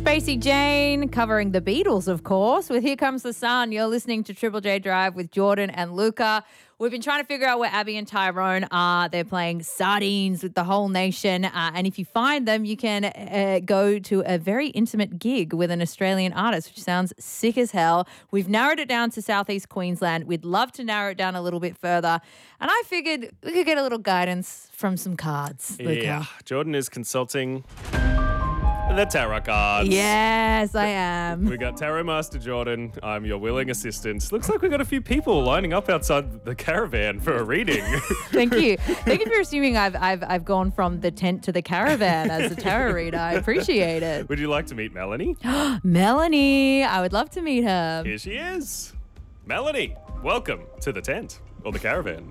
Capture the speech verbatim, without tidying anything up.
Spacey Jane covering the Beatles, of course, with Here Comes the Sun. You're listening to Triple J Drive with Jordan and Luca. We've been trying to figure out where Abby and Tyrone are. They're playing Sardines with the whole nation. Uh, and if you find them, you can uh, go to a very intimate gig with an Australian artist, which sounds sick as hell. We've narrowed it down to Southeast Queensland. We'd love to narrow it down a little bit further. And I figured we could get a little guidance from some cards, Luca. Yeah, Jordan is consulting the tarot cards. Yes, I am. We got Tarot Master Jordan. I'm your willing assistant. Looks like we got a few people lining up outside the caravan for a reading. Thank you. Thank you for assuming I've I've I've gone from the tent to the caravan as a tarot reader. I appreciate it. Would you like to meet Melanie? Melanie, I would love to meet her. Here she is. Melanie, welcome to the tent or the caravan.